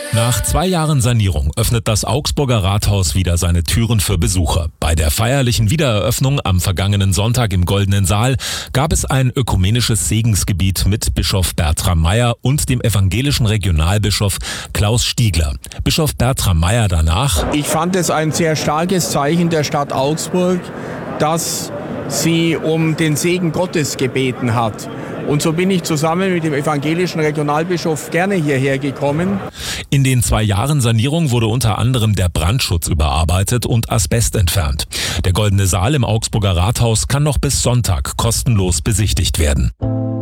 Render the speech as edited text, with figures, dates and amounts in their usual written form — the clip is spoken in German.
Nach 2 Jahren Sanierung öffnet das Augsburger Rathaus wieder seine Türen für Besucher. Bei der feierlichen Wiedereröffnung am vergangenen Sonntag im Goldenen Saal gab es ein ökumenisches Segensgebet mit Bischof Bertram Meyer und dem evangelischen Regionalbischof Klaus Stiegler. Bischof Bertram Meyer danach: Ich fand es ein sehr starkes Zeichen der Stadt Augsburg, dass sie um den Segen Gottes gebeten hat. Und so bin ich zusammen mit dem evangelischen Regionalbischof gerne hierher gekommen. In den 2 Jahren Sanierung wurde unter anderem der Brandschutz überarbeitet und Asbest entfernt. Der Goldene Saal im Augsburger Rathaus kann noch bis Sonntag kostenlos besichtigt werden.